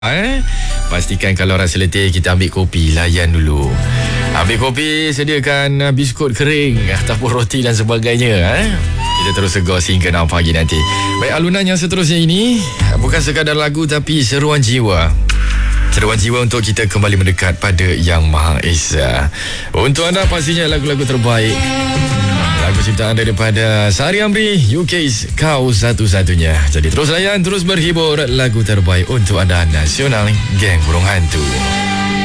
Pastikan kalau rasa letih, kita ambil kopi, layan dulu. Ambil kopi, sediakan biskut kering ataupun roti dan sebagainya. Kita terus segos hingga 6 pagi nanti. Baik, alunan yang seterusnya ini bukan sekadar lagu tapi seruan jiwa. Seruan jiwa untuk kita kembali mendekat pada Yang Maha Esa. Untuk anda pastinya lagu-lagu terbaik, lagu ciptaan daripada Sari Amri, UK's Kau Satu-Satunya. Jadi terus layan, terus berhibur. Lagu terbaik untuk anda nasional, Geng Burung Hantu.